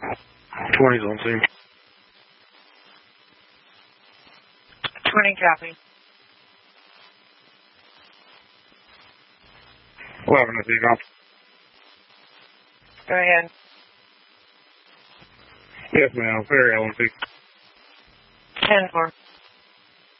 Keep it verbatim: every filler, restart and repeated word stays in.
twenty's on scene. twenty, copy. eleven, I think off. Go ahead. Yes, ma'am. Ferry L M P. ten four.